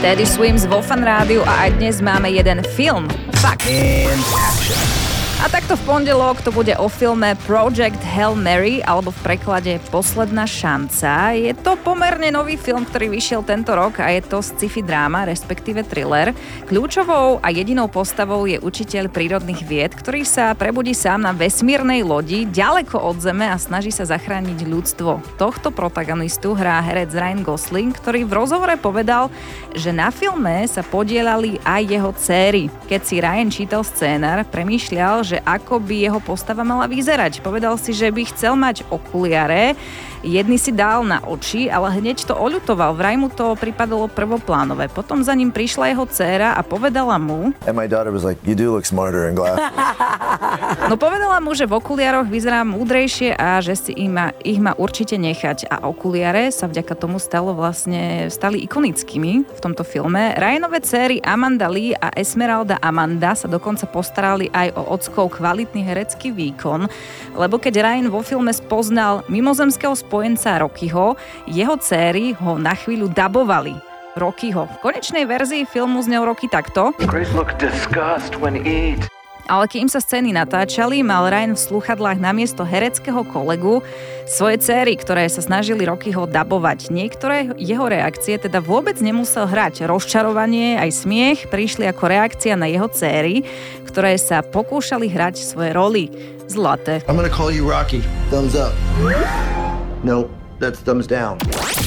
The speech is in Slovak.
Teddy Swims vo Fan Rádiu a aj dnes máme jeden film. Fakt. A takto v pondelok to bude o filme Project Hail Mary, alebo v preklade Posledná šanca. Je to pomerne nový film, ktorý vyšiel tento rok a je to sci-fi dráma, respektíve thriller. Kľúčovou a jedinou postavou je učiteľ prírodných vied, ktorý sa prebudí sám na vesmírnej lodi ďaleko od Zeme a snaží sa zachrániť ľudstvo. Tohto protagonistu hrá herec Ryan Gosling, ktorý v rozhovore povedal, že na filme sa podielali aj jeho dcéry. Keď si Ryan čítal scénar, premýšľal, že ako by jeho postava mala vyzerať. Povedal si, že by chcel mať okuliare, jedny si dal na oči, ale hneď to oľutoval. Vraj mu to pripadalo prvoplánové. Potom za ním prišla jeho dcéra a povedala mu... And my daughter was like, you do look smarter in glass. No povedala mu, že v okuliaroch vyzerá múdrejšie a že si ich má určite nechať. A okuliare sa vďaka tomu stali ikonickými v tomto filme. Ryanove dcéry Amanda Lee a Esmeralda Amanda sa dokonca postarali aj o ockov kvalitný herecký výkon, lebo keď Ryan vo filme spoznal mimozemského spojenca Rockyho, jeho dcéry ho na chvíľu dabovali. Rockyho. V konečnej verzii filmu znel Rocky takto. Ale kým sa scény natáčali, mal Ryan v slúchadlách namiesto hereckého kolegu svoje dcéry, ktoré sa snažili Rockyho dabovať. Niektoré jeho reakcie teda vôbec nemusel hrať. Rozčarovanie aj smiech prišli ako reakcia na jeho dcéry, ktoré sa pokúšali hrať svoje roly. Zlaté. I'm gonna call you Rocky. Thumbs up. No, that's thumbs down.